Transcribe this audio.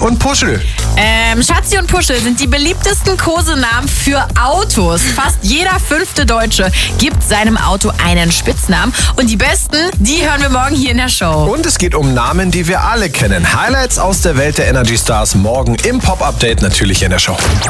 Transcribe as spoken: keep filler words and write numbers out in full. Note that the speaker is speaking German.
und Puschel. Ähm, Schatzi und Puschel sind die beliebtesten Kosenamen für Autos. Fast jeder fünfte Deutsche gibt seinem Auto einen Spitznamen. Und die besten, die hören wir morgen hier in der Show. Und es geht um Namen, die wir alle kennen. Highlights aus der Welt der Energy Stars morgen im Pop-Update natürlich in der Show.